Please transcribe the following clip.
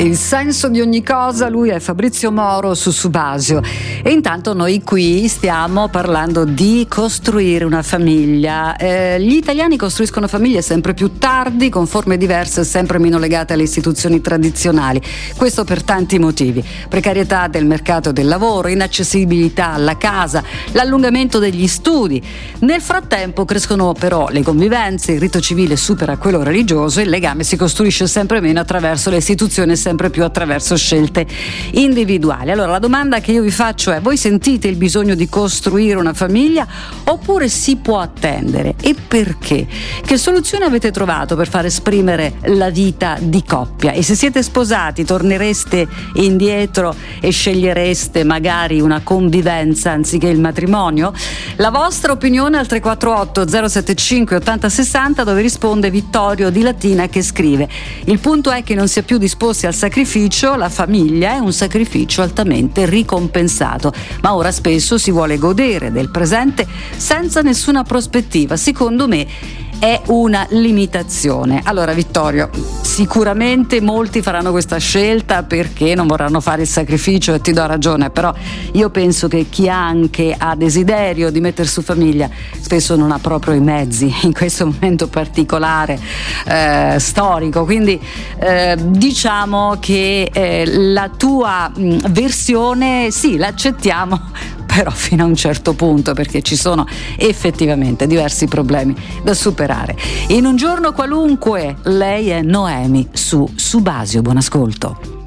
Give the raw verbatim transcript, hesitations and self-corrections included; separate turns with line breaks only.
Il senso di ogni cosa, lui è Fabrizio Moro su Subasio. E intanto noi qui stiamo parlando di costruire una famiglia. Eh, gli italiani costruiscono famiglie sempre più tardi, con forme diverse e sempre meno legate alle istituzioni tradizionali. Questo per tanti motivi: precarietà del mercato del lavoro, inaccessibilità alla casa, l'allungamento degli studi. Nel frattempo crescono però le convivenze, il rito civile supera quello religioso e il legame si costruisce sempre meno attraverso le istituzioni, sempre più attraverso scelte individuali. Allora la domanda che io vi faccio è: voi sentite il bisogno di costruire una famiglia oppure si può attendere? E perché? Che soluzione avete trovato per far esprimere la vita di coppia? E se siete sposati, tornereste indietro e scegliereste magari una convivenza anziché il matrimonio? La vostra opinione al tre quattro otto zero sette cinque ottanta sessanta, dove risponde Vittorio di Latina, che scrive: il punto è che non si è più disposti al sacrificio, la famiglia è un sacrificio altamente ricompensato, ma ora spesso si vuole godere del presente senza nessuna prospettiva. Secondo me è una limitazione. Allora Vittorio, sicuramente molti faranno questa scelta perché non vorranno fare il sacrificio e ti do ragione, però io penso che chi anche ha desiderio di mettere su famiglia spesso non ha proprio i mezzi in questo momento particolare eh, storico, quindi eh, diciamo che eh, la tua mh, versione sì, l'accettiamo, però fino a un certo punto, perché ci sono effettivamente diversi problemi da superare. In un giorno qualunque, lei è Noemi su Subasio. Buon ascolto.